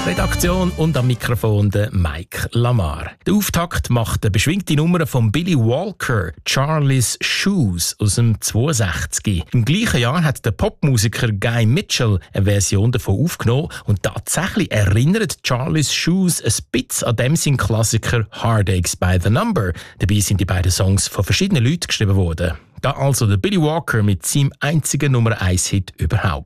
Redaktion und am Mikrofon der Mike Lamar. Der Auftakt macht eine beschwingte Nummer von Billy Walker, Charlie's Shoes aus dem 62. Im gleichen Jahr hat der Popmusiker Guy Mitchell eine Version davon aufgenommen und tatsächlich erinnert Charlie's Shoes ein bisschen an dem sein Klassiker Heartaches by the Number. Dabei sind die beiden Songs von verschiedenen Leuten geschrieben worden. Da also der Billy Walker mit seinem einzigen Nummer 1 Hit überhaupt.